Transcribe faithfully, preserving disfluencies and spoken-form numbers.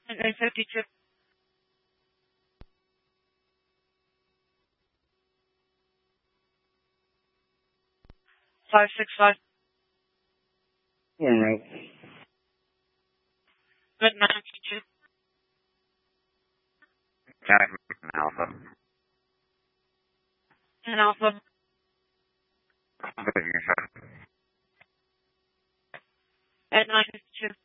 And nine fifty-two. Five six five. One route. Good ninety-two. Jack Alpha. And Alpha. Good, you, sir. At nine fifty-two.